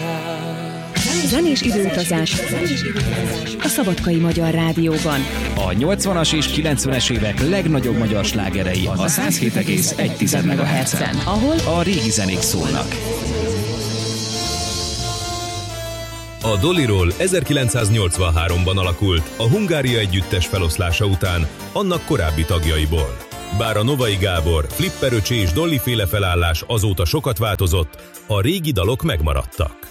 Zenés időutazás a Szabadkai Magyar Rádióban. A 80-as és 90-es évek legnagyobb magyar slágerei a 107,1 MHz-en, ahol a régi zenék szólnak. A Doliról 1983-ban alakult a Hungária együttes feloszlása után annak korábbi tagjaiból. Bár a Novai Gábor, Flipper öcsé és Dolly féle felállás azóta sokat változott, a régi dalok megmaradtak.